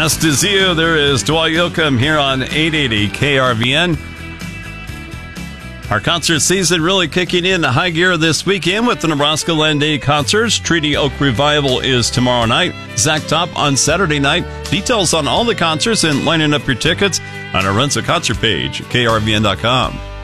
Last is you. There is Dwight Yoakam here on 880 KRVN. Our concert season really kicking into high gear this weekend with the Nebraska Land Day concerts. Treaty Oak Revival is tomorrow night. Zach Top on Saturday night. Details on all the concerts and lining up your tickets on our Runza concert page at krvn.com.